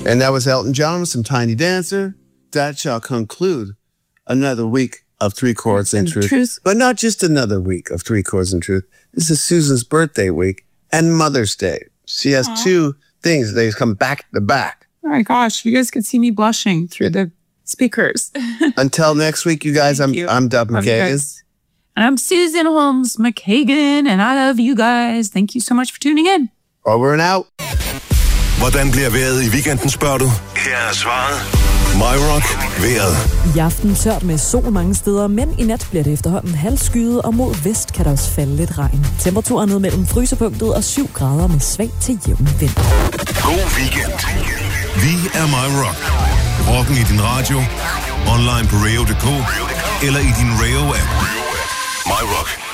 And that was Elton John with some Tiny Dancer. That shall conclude another week of Three Chords and Truth. But not just another week of Three Chords and Truth. This is Susan's birthday week and Mother's Day. She has two things. They come back to back. Oh my gosh, you guys could see me blushing through the speakers. Until next week, you guys, I'm Dub McKagan. And I'm Susan Holmes McKagan, and I love you guys. Thank you so much for tuning in. Over and out. Hvordan bliver vejret i weekenden, spørger du? Her er svaret. MyRock vejret. I aften tørt med sol mange steder, men i nat bliver det efterhånden halvskyet, og mod vest kan der også falde lidt regn. Temperaturen ned mellem frysepunktet og 7 grader med svag til jævn vind. God weekend. Vi er MyRock. Rocken i din radio, online på radio.dk eller i din Rayo-app. MyRock.